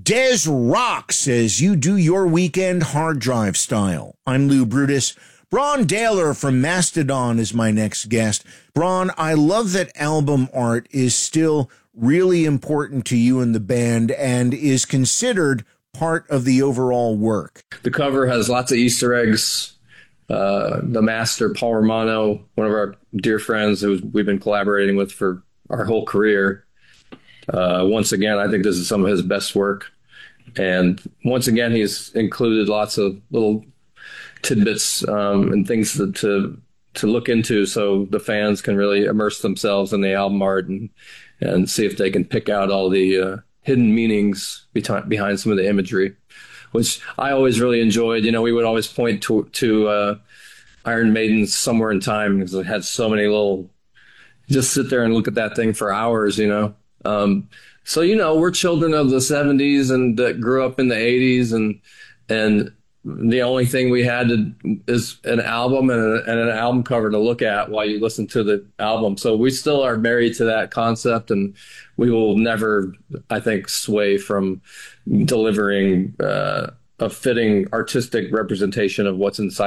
Des rocks as you do your weekend hard drive style. I'm Lou Brutus. Braun Daler from Mastodon is my next guest. Braun, I love that album art is still really important to you and the band and is considered part of the overall work. The cover has lots of Easter eggs. The master, Paul Romano, one of our dear friends who we've been collaborating with for our whole career. Once again, I think this is some of his best work. And once again, he's included lots of little tidbits and things to look into so the fans can really immerse themselves in the album art and see if they can pick out all the hidden meanings behind some of the imagery, which I always really enjoyed. You know, we would always point to Iron Maiden's Somewhere in Time because it had so many little, just sit there and look at that thing for hours, you know. So, you know, we're children of the 70s and that grew up in the 80s and the only thing we had is an album and an album cover to look at while you listen to the album. So we still are married to that concept, and we will never, I think, sway from delivering a fitting artistic representation of what's inside